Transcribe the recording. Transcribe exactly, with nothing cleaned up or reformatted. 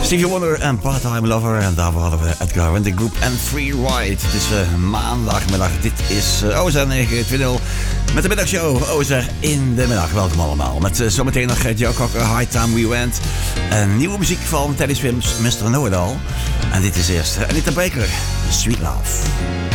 Stevie Wonder en Part-Time Lover. En daarvoor hadden we Edgar Winter Group en Free Ride. Het is uh, maandagmiddag. Dit is uh, O Z negen twintig met de middagshow O Z in de middag. Welkom allemaal. Met uh, zometeen nog Joe Cocker, High Time We Went. En nieuwe muziek van Teddy Swims, mister Know-It-All. En dit is eerst Anita Baker, Sweet Love.